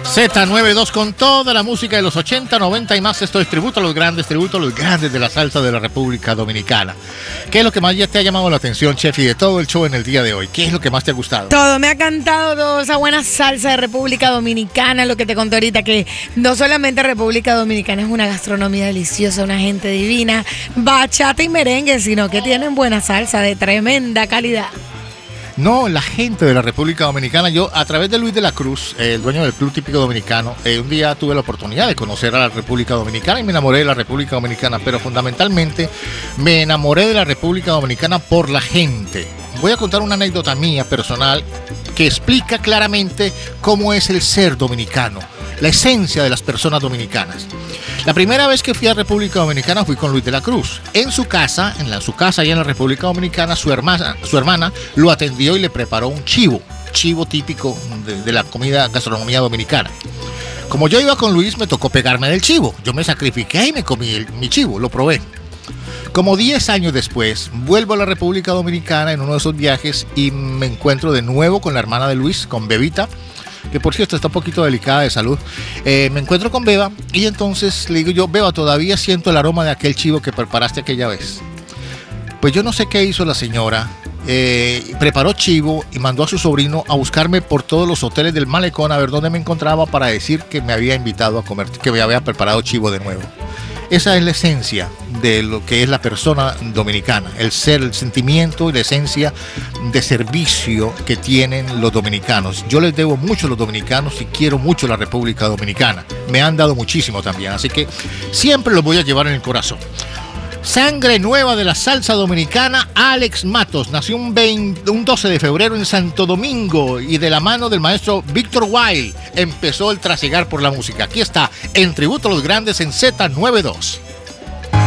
Z92 con toda la música de los 80, 90 y más. Esto es tributo a los grandes de la salsa de la República Dominicana. ¿Qué es lo que más ya te ha llamado la atención, Chefi, de todo el show en el día de hoy? ¿Qué es lo que más te ha gustado? Todo, me ha cantado toda esa buena salsa de República Dominicana, lo que te conté ahorita, que no solamente República Dominicana es una gastronomía deliciosa, una gente divina, bachata y merengue, sino que tienen buena salsa de tremenda calidad. No, la gente de la República Dominicana, yo a través de Luis de la Cruz, el dueño del Club Típico Dominicano, un día tuve la oportunidad de conocer a la República Dominicana y me enamoré de la República Dominicana, pero fundamentalmente me enamoré de la República Dominicana por la gente. Voy a contar una anécdota mía personal que explica claramente cómo es el ser dominicano, la esencia de las personas dominicanas. La primera vez que fui a República Dominicana fui con Luis de la Cruz. En su casa allá en la República Dominicana, su hermana lo atendió y le preparó un chivo típico de la gastronomía dominicana. Como yo iba con Luis, me tocó pegarme del chivo. Yo me sacrifiqué y me comí mi chivo, lo probé. Como 10 años después, vuelvo a la República Dominicana en uno de esos viajes y me encuentro de nuevo con la hermana de Luis, con Bebita, que por cierto está un poquito delicada de salud. Me encuentro con Beba y entonces le digo yo: Beba, todavía siento el aroma de aquel chivo que preparaste aquella vez. Pues yo no sé qué hizo la señora. Preparó chivo y mandó a su sobrino a buscarme por todos los hoteles del malecón a ver dónde me encontraba para decir que me había invitado a comer, que me había preparado chivo de nuevo. Esa es la esencia de lo que es la persona dominicana, el ser, el sentimiento y la esencia de servicio que tienen los dominicanos. Yo les debo mucho a los dominicanos y quiero mucho a la República Dominicana. Me han dado muchísimo también, así que siempre los voy a llevar en el corazón. Sangre nueva de la salsa dominicana, Alex Matos. Nació un 12 de febrero en Santo Domingo y de la mano del maestro Víctor Wilde empezó el trasegar por la música. Aquí está, en tributo a los grandes en Z92.